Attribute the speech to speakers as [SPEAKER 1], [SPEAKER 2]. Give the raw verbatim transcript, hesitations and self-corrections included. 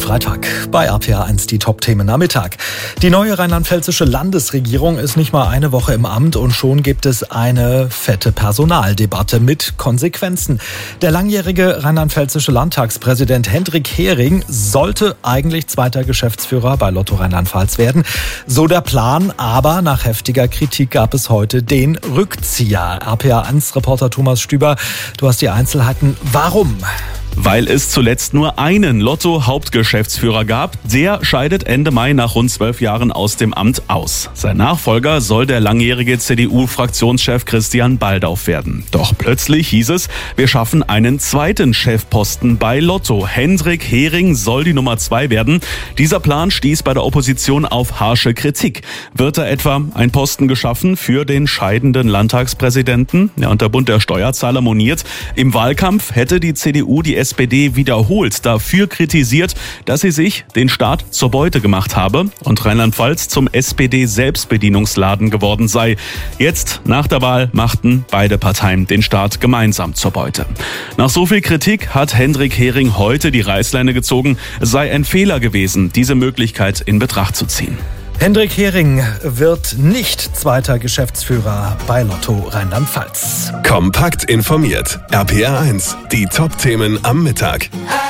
[SPEAKER 1] Freitag. Bei R P R eins die Top-Themen am Mittag. Die neue rheinland-pfälzische Landesregierung ist nicht mal eine Woche im Amt und schon gibt es eine fette Personaldebatte mit Konsequenzen. Der langjährige rheinland-pfälzische Landtagspräsident Hendrik Hering sollte eigentlich zweiter Geschäftsführer bei Lotto Rheinland-Pfalz werden. So der Plan, aber nach heftiger Kritik gab es heute den Rückzieher. R P R eins Reporter Thomas Stüber, du hast die Einzelheiten. Warum?
[SPEAKER 2] Weil es zuletzt nur einen Lotto-Hauptgeschäftsführer gab. Der scheidet Ende Mai nach rund zwölf Jahren aus dem Amt aus. Sein Nachfolger soll der langjährige C D U-Fraktionschef Christian Baldauf werden. Doch plötzlich hieß es, wir schaffen einen zweiten Chefposten bei Lotto. Hendrik Hering soll die Nummer zwei werden. Dieser Plan stieß bei der Opposition auf harsche Kritik. Wird da etwa ein Posten geschaffen für den scheidenden Landtagspräsidenten? Ja, und der Bund der Steuerzahler moniert, im Wahlkampf hätte die C D U die S P D wiederholt dafür kritisiert, dass sie sich den Staat zur Beute gemacht habe und Rheinland-Pfalz zum S P D-Selbstbedienungsladen geworden sei. Jetzt, nach der Wahl, machten beide Parteien den Staat gemeinsam zur Beute. Nach so viel Kritik hat Hendrik Hering heute die Reißleine gezogen. Es sei ein Fehler gewesen, diese Möglichkeit in Betracht zu ziehen.
[SPEAKER 1] Hendrik Hering wird nicht zweiter Geschäftsführer bei Lotto Rheinland-Pfalz.
[SPEAKER 3] Kompakt informiert. R P R eins, die Top-Themen am Mittag.